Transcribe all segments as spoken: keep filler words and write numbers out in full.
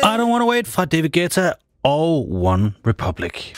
I Don't Wanna Wait fra David Guetta og One Republic.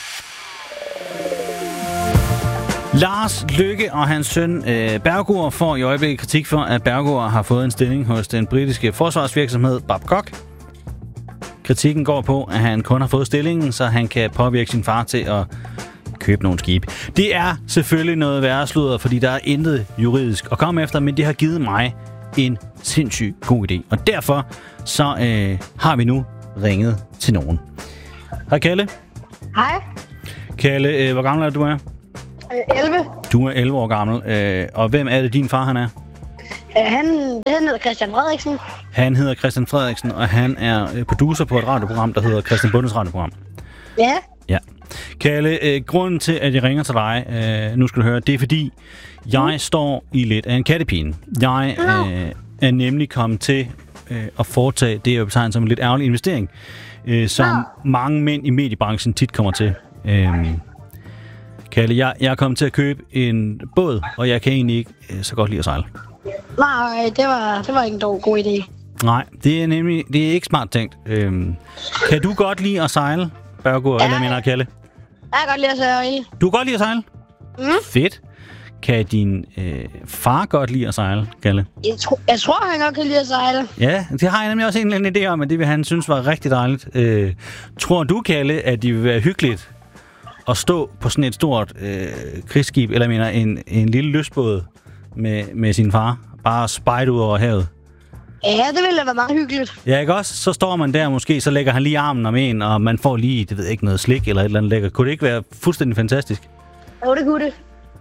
Lars Løkke og hans søn øh, Bergur får i øjeblikket kritik for, at Bergur har fået en stilling hos den britiske forsvarsvirksomhed Babcock. Kritikken går på, at han kun har fået stillingen, så han kan påvirke sin far til at købe nogle skibe. Det er selvfølgelig noget værre sludder, fordi der er intet juridisk at komme efter, men det har givet mig en sindssygt god idé. Og derfor så øh, har vi nu ringet til nogen. Hej Kalle. Hej. Kalle, øh, hvor gammel er du? Er? elleve. Du er elleve år gammel. Øh, og hvem er det, din far han er? Uh, han, han hedder Christian Frederiksen. Han hedder Christian Frederiksen, og han er producer på et radioprogram, der hedder Christian Bundes radioprogram. Ja. Ja. Kalle, øh, grunden til, at jeg ringer til dig, øh, nu skal du høre, det er fordi, jeg mm. står i lidt af en kattepine. Jeg øh, er nemlig kommet til øh, at foretage det, jeg betegner som en lidt ærgerlig investering, øh, som ja. mange mænd i mediebranchen tit kommer til. Øh, Kalle, jeg, jeg er kommet til at købe en båd, og jeg kan egentlig ikke øh, så godt lide at sejle. Nej, det var, det var ikke en dog god idé. Nej, det er nemlig det er ikke smart tænkt. Øh, kan du godt lide at sejle, Bergur, ja. eller mener Kalle? Jeg kan godt lide at sejle. Du kan godt lide at sejle? Mm. Fedt. Kan din øh, far godt lide at sejle, Kalle? Jeg, tro, jeg tror, han godt kan lide at sejle. Ja, det har jeg nemlig også en eller anden idé om, at det vil han synes var rigtig dejligt. Øh, tror du, Kalle, at det vil være hyggeligt at stå på sådan et stort øh, krigsskib, eller mener en, en lille lystbåd med, med sin far, bare spejde ud over havet? Ja, det ville være meget hyggeligt. Ja, ikke også? Så står man der måske, så lægger han lige armen om en, og man får lige, det ved jeg ikke, noget slik eller et eller andet lækkert. Kunne det ikke være fuldstændig fantastisk? Jo, det kunne det.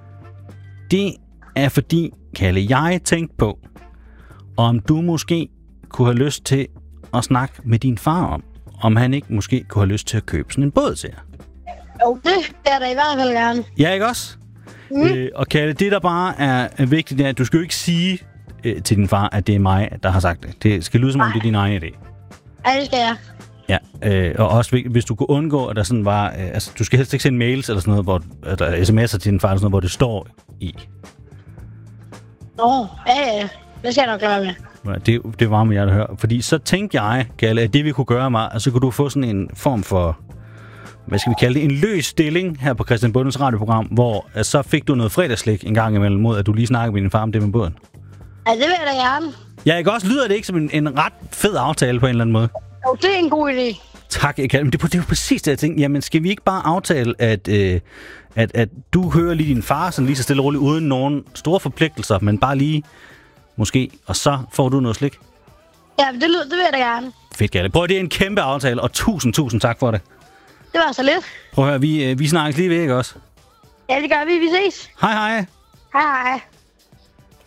Det er fordi, Kalle, jeg tænkte på, om du måske kunne have lyst til at snakke med din far om, om han ikke måske kunne have lyst til at købe sådan en båd til jer. Jo, det er der i hvert fald gerne. Ja, ikke også? Mm. Øh, og Kalle, det der bare er, er vigtigt, det er, at du skal jo ikke sige øh, til din far, at det er mig, der har sagt det. Det skal lyde som om, det er din egen idé. Ja, det skal jeg. Ja, øh, og også hvis du kunne undgå, at der sådan var... Øh, altså, du skal helst ikke sende mails eller sådan noget, hvor, eller sms'er til din far, eller sådan noget, hvor det står i. Nå, ja, ja. Det skal jeg nok gøre med. Ja, det, det var med jer, der hører. Fordi så tænkte jeg, Kalle, at det vi kunne gøre mig, altså kunne du få sådan en form for... Hvad skal vi kalde det? En løs stilling her på Christian Bundes radioprogram, hvor altså, så fik du noget fredagslæg en gang imellem, mod at du lige snakkede med din far om det med båden. Ja, det vil jeg da gerne. Ja, ikke også? Lyder det ikke som en, en ret fed aftale på en eller anden måde? Jo, det er en god idé. Tak, jeg kan. Men det, det er jo præcis det, jeg tænkte. Jamen, skal vi ikke bare aftale, at, øh, at, at du hører lige din far sådan lige så stille og roligt, uden nogen store forpligtelser, men bare lige, måske, og så får du noget slik? Ja, det, lyder, det vil jeg da gerne. Fedt, Kalle. Prøv, det er en kæmpe aftale, og tusind, tusind tak for det. Det var så lidt. Prøv at høre, vi, vi snakkes lige ved, ikke også? Ja, det gør vi. Vi ses. Hej, hej. Hej, hej.